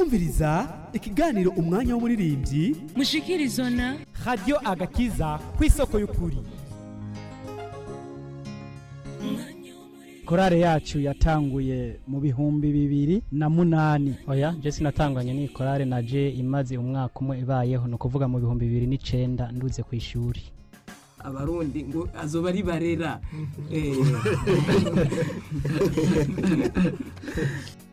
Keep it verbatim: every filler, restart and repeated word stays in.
kumviriza ikiganiro umwanya w'umuririmbyi mushikirizwa na Radio Agakiza kw'isoko y'ukuri. Korale yacu yatanguye mu bihumbi bibiri na munani. Oya, je sinatanganye ni korale naje imaze umwaka umwe ibayeho, no kuvuga mu bihumbi bibiri n'icenda nduze ku ishuri. Abarundi ngo azoba ari barera. eh